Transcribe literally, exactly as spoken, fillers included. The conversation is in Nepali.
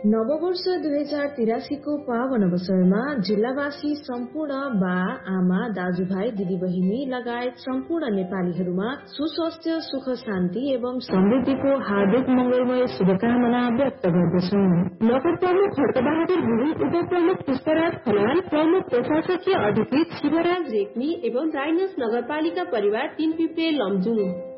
नववर्ष दुई हजार तिरासी को पावन अवसरमा जिल्लावासी सम्पूर्ण बा आमा दाजुभाइ दिदीबहिनी लगायत सम्पूर्ण नेपालीहरूमा सुस्वास्थ्य सुख शान्ति एवं समृद्धिको हार्दिक मंगलमय शुभकामना व्यक्त गर्दछौ। नगर प्रमुख हर्कबहादुर गुरुङ, उप प्रमुख पुष्पराज खनाल, प्रमुख प्रशासकीय अधिकृत शिवराज रेग्मी एवं राइनस नगरपालिका परिवार तीन पिप्रे लमजुङ।